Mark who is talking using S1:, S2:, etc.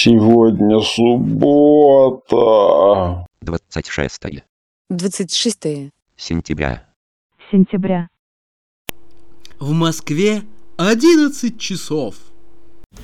S1: Сегодня суббота.
S2: 26
S3: сентября.
S4: сентября.
S5: В Москве 11 часов.